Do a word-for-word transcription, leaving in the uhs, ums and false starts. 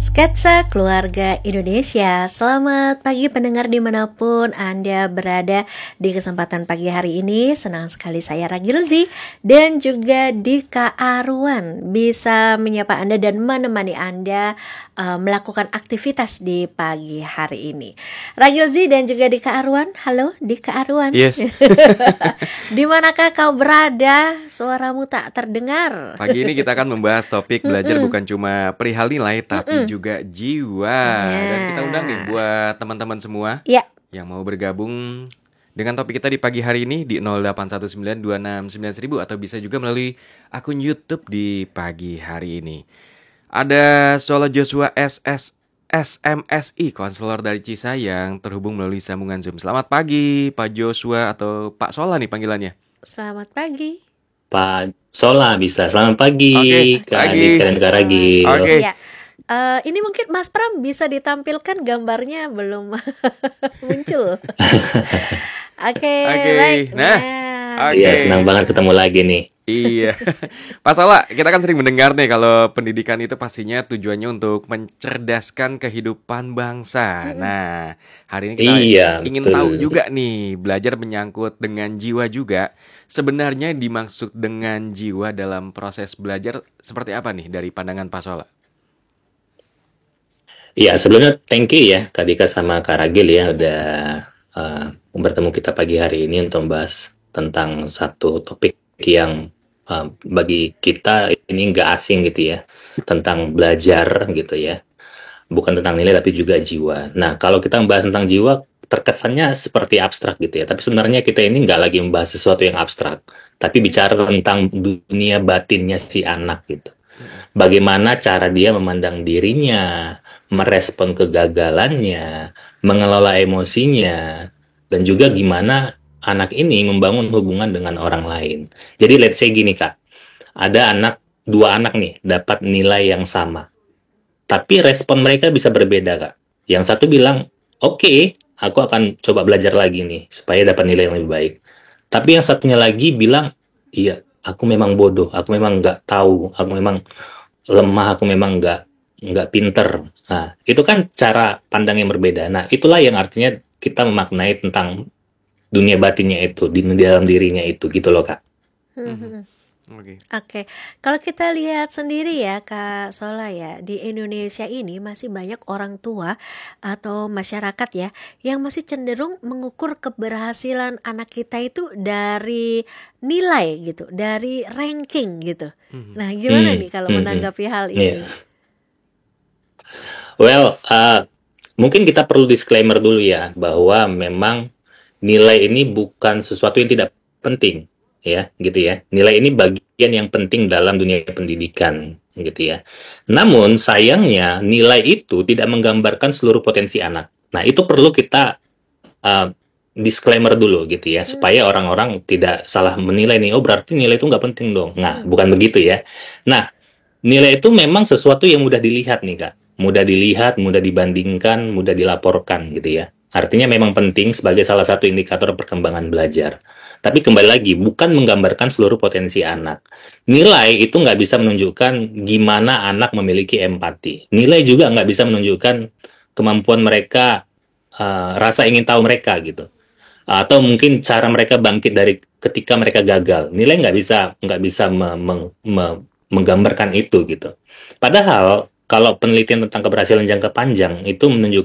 Sketsa Keluarga Indonesia. Selamat pagi pendengar dimanapun Anda berada di kesempatan pagi hari ini. Senang sekali saya Ragilzi dan juga Dika Arwan bisa menyapa Anda dan menemani Anda uh, melakukan aktivitas di pagi hari ini. Ragilzi dan juga Dika Arwan. Halo Dika Arwan. Yes. Di manakah kau berada? Suaramu tak terdengar. Pagi ini kita akan membahas topik belajar bukan cuma perihal nilai tapi Mm-mm. juga jiwa. Ya. Dan kita undang nih buat teman-teman semua Ya. yang mau bergabung dengan topik kita di pagi hari ini di nol delapan satu sembilan dua enam sembilan nol nol nol atau bisa juga melalui akun YouTube di pagi hari ini. Ada Solo Joshua S S S M S I, konselor dari Cisa yang terhubung melalui sambungan Zoom. Selamat pagi Pak Joshua atau Pak Sola nih panggilannya. Selamat pagi. Pak Sola bisa. Selamat pagi, Oke, Kak pagi. Dika dan Kak Ragil. Oke. Ya. Eh, ini mungkin Mas Pram bisa ditampilkan gambarnya belum muncul. Oke, Oke, baik. nah, oke. Iya, senang banget ketemu lagi nih. Iya, Pak Sola, kita kan sering mendengar nih kalau pendidikan itu pastinya tujuannya untuk mencerdaskan kehidupan bangsa. Nah, hari ini kita Iya, ingin betul. tahu juga nih, belajar menyangkut dengan jiwa juga. Sebenarnya dimaksud dengan jiwa dalam proses belajar seperti apa nih dari pandangan Pak Sola? Iya, sebelumnya thank you ya Kak Dika sama Kak Ragil ya udah uh, bertemu kita pagi hari ini untuk membahas tentang satu topik yang uh, bagi kita ini nggak asing gitu ya, tentang belajar gitu ya. Bukan tentang nilai tapi juga jiwa. Nah, kalau kita membahas tentang jiwa, terkesannya seperti abstrak gitu ya. Tapi sebenarnya kita ini nggak lagi membahas sesuatu yang abstrak, tapi bicara tentang dunia batinnya si anak gitu. Bagaimana cara dia memandang dirinya, merespon kegagalannya, mengelola emosinya, dan juga gimana anak ini membangun hubungan dengan orang lain. Jadi let's say gini Kak, ada anak, dua anak nih dapat nilai yang sama. Tapi respon mereka bisa berbeda, Kak. Yang satu bilang, oke, okay, aku akan coba belajar lagi nih, supaya dapat nilai yang lebih baik. Tapi yang satunya lagi bilang, iya, aku memang bodoh, aku memang nggak tahu, aku memang lemah, aku memang nggak nggak pinter. Nah, itu kan cara pandang yang berbeda. Nah, itulah yang artinya kita memaknai tentang dunia batinnya itu, di dalam dirinya itu, gitu loh, Kak. Hmm. Oke. Oke, kalau kita lihat sendiri ya Kak Sola ya, di Indonesia ini masih banyak orang tua atau masyarakat ya yang masih cenderung mengukur keberhasilan anak kita itu dari nilai gitu, dari ranking gitu. Mhm. Nah, gimana Hmm, nih kalau hmm, hmm. menanggapi hal Iya. ini? Well, uh, mungkin kita perlu disclaimer dulu ya, bahwa memang nilai ini bukan sesuatu yang tidak penting, ya, gitu ya. Nilai ini bagian yang penting dalam dunia pendidikan, gitu ya. Namun, sayangnya, nilai itu tidak menggambarkan seluruh potensi anak. Nah, itu perlu kita uh, disclaimer dulu, gitu ya, supaya orang-orang tidak salah menilai nih, oh berarti nilai itu nggak penting dong. Nah, bukan begitu ya. Nah, nilai itu memang sesuatu yang mudah dilihat nih, Kak. Mudah dilihat, mudah dibandingkan, mudah dilaporkan gitu ya. Artinya memang penting sebagai salah satu indikator perkembangan belajar. Tapi kembali lagi, bukan menggambarkan seluruh potensi anak. Nilai itu nggak bisa menunjukkan gimana anak memiliki empati. Nilai juga nggak bisa menunjukkan kemampuan mereka, uh, rasa ingin tahu mereka gitu. Atau mungkin cara mereka bangkit dari ketika mereka gagal. Nilai nggak bisa nggak bisa me- me- me- menggambarkan itu gitu. Padahal kalau penelitian tentang keberhasilan jangka panjang itu menunjukkan